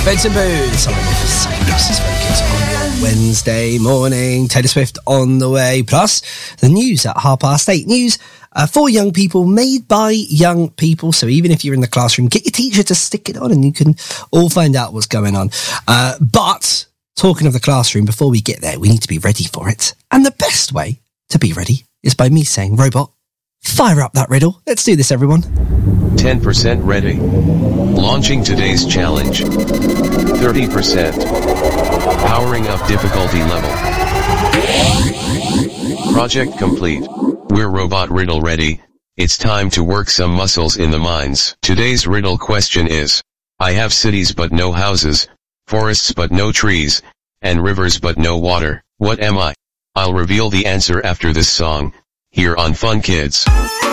Benson Boone, on your Wednesday morning. Taylor Swift on the way. Plus, the news at 8:30. News for young people, made by young people. So even if you're in the classroom, get your teacher to stick it on and you can all find out what's going on. But talking of the classroom, before we get there, we need to be ready for it. And the best way to be ready is by me saying, Robot, fire up that riddle. Let's do this, everyone. 10% ready. Launching today's challenge. 30%. Powering up difficulty level. Project complete. We're Robot Riddle ready. It's time to work some muscles in the minds. Today's riddle question is, I have cities but no houses, forests but no trees, and rivers but no water. What am I? I'll reveal the answer after this song, here on Fun Kids.